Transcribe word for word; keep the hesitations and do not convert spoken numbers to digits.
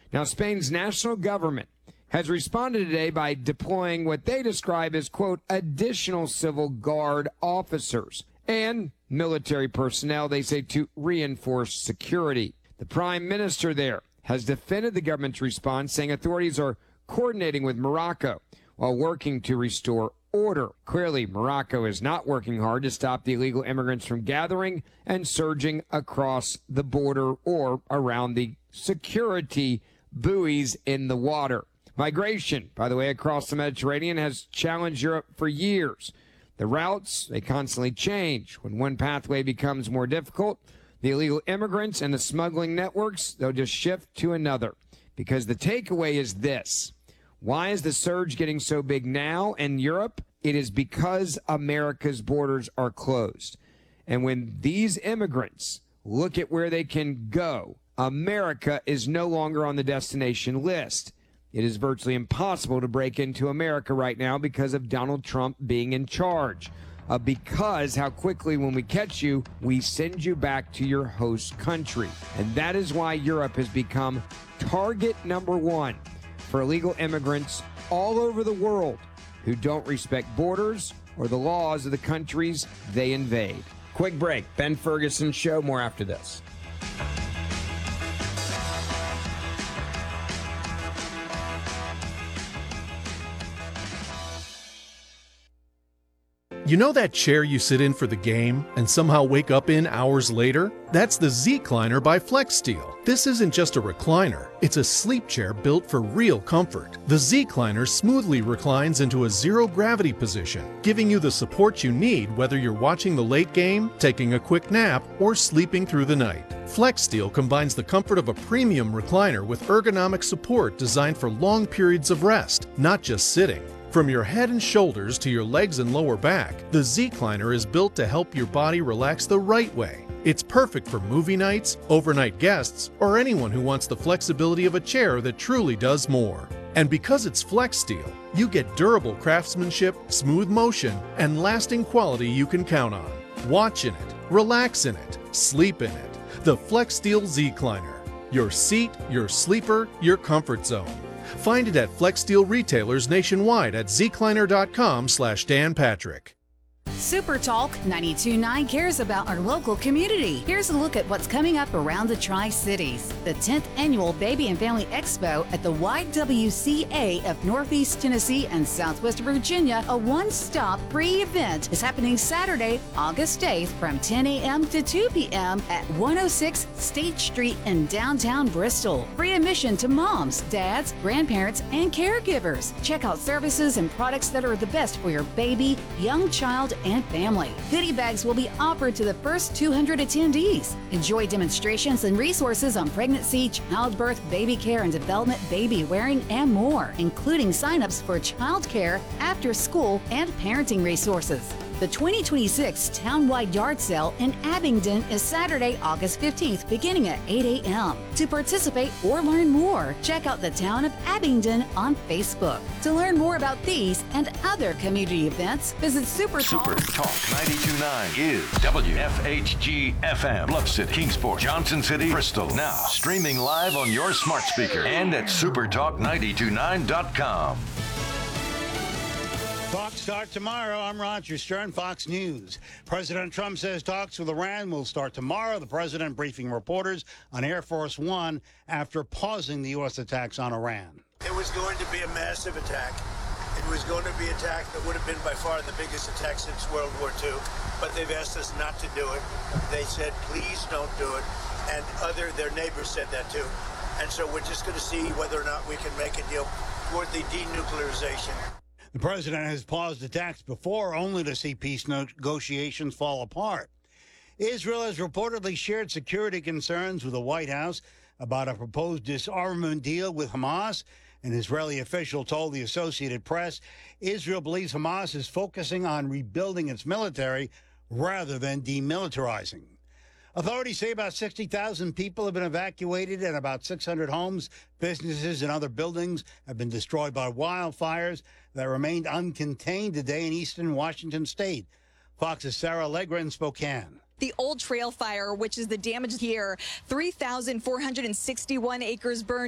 Now, Spain's national government has responded today by deploying what they describe as, quote, additional civil guard officers and military personnel, they say, to reinforce security. The prime minister there has defended the government's response, saying authorities are coordinating with Morocco while working to restore order. Clearly, Morocco is not working hard to stop the illegal immigrants from gathering and surging across the border or around the security buoys in the water. Migration, by the way, across the Mediterranean has challenged Europe for years. The routes, they constantly change. When one pathway becomes more difficult, the illegal immigrants and the smuggling networks, they'll just shift to another. Because the takeaway is this. Why is the surge getting so big now in Europe? It is because America's borders are closed. And when these immigrants look at where they can go, America is no longer on the destination list. It is virtually impossible to break into America right now because of Donald Trump being in charge. Uh, because how quickly when we catch you, we send you back to your host country. And that is why Europe has become target number one for illegal immigrants all over the world who don't respect borders or the laws of the countries they invade. Quick break. Ben Ferguson Show. More after this. You know that chair you sit in for the game and somehow wake up in hours later? That's the Z-Cliner by FlexSteel. This isn't just a recliner, it's a sleep chair built for real comfort. The Z-Cliner smoothly reclines into a zero-gravity position, giving you the support you need whether you're watching the late game, taking a quick nap, or sleeping through the night. FlexSteel combines the comfort of a premium recliner with ergonomic support designed for long periods of rest, not just sitting. From your head and shoulders to your legs and lower back, the Z-Cliner is built to help your body relax the right way. It's perfect for movie nights, overnight guests, or anyone who wants the flexibility of a chair that truly does more. And because it's FlexSteel, you get durable craftsmanship, smooth motion, and lasting quality you can count on. Watch in it, relax in it, sleep in it. The FlexSteel Z-Cliner. Your seat, your sleeper, your comfort zone. Find it at FlexSteel retailers nationwide at zcliner.com slash Dan Patrick. Super Talk ninety-two point nine cares about our local community. Here's a look at what's coming up around the Tri-Cities. The tenth Annual Baby and Family Expo at the Y W C A of Northeast Tennessee and Southwest Virginia, a one-stop free event, is happening Saturday, August eighth from ten a.m. to two p.m. at one oh six State Street in downtown Bristol. Free admission to moms, dads, grandparents, and caregivers. Check out services and products that are the best for your baby, young child, and family. Goodie bags will be offered to the first two hundred attendees. Enjoy demonstrations and resources on pregnancy, childbirth, baby care and development, baby wearing, and more, including signups for childcare, after school, and parenting resources. The twenty twenty-six Townwide Yard Sale in Abingdon is Saturday, August fifteenth, beginning at eight a.m. To participate or learn more, check out the Town of Abingdon on Facebook. To learn more about these and other community events, visit Super Talk. Super Talk ninety-two point nine is W F H G F M, Bluff City, Kingsport, Johnson City, Bristol. Now streaming live on your smart speaker and at super talk nine two nine dot com. Talks start tomorrow. I'm Roger Stern, Fox News. President Trump says talks with Iran will start tomorrow. The president briefing reporters on Air Force One after pausing the U S attacks on Iran. It was going to be a massive attack. It was going to be an attack that would have been by far the biggest attack since World War Two. But they've asked us not to do it. They said, please don't do it. And other their neighbors said that too. And so we're just going to see whether or not we can make a deal toward the denuclearization. The president has paused attacks before, only to see peace negotiations fall apart. Israel has reportedly shared security concerns with the White House about a proposed disarmament deal with Hamas. An Israeli official told the Associated Press Israel believes Hamas is focusing on rebuilding its military rather than demilitarizing. Authorities say about sixty thousand people have been evacuated and about six hundred homes, businesses, and other buildings have been destroyed by wildfires that remained uncontained today in eastern Washington state. Fox's Sarah Allegra in Spokane. The Old Trail Fire, which is the damage here, three thousand four hundred sixty-one acres burned.